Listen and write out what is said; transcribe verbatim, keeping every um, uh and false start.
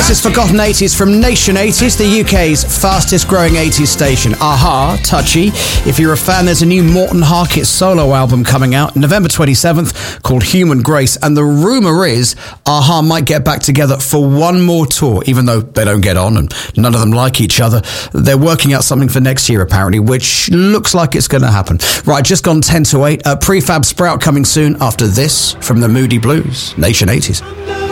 This is Forgotten eighties from Nation eighties, the U K's fastest growing eighties station. Aha, touchy. If you're a fan, there's a new Morten Harket solo album coming out November twenty-seventh called Human Grace. And the rumour is Aha might get back together for one more tour, even though they don't get on and none of them like each other. They're working out something for next year, apparently, which looks like it's going to happen. Right, just gone ten to eight. Uh, Prefab Sprout coming soon after this from the Moody Blues. Nation eighties.